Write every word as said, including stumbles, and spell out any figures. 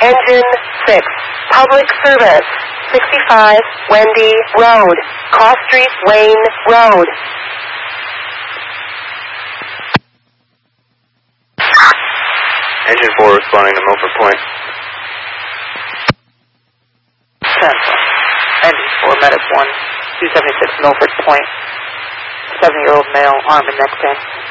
Engine six, public service, sixty-five Wendy Road, Cross Street, Wayne Road. Engine four responding to Milford Point. ten. Engine four, Medic one, two seventy-six Milford Point. seventy-year-old male, arm and neck pain.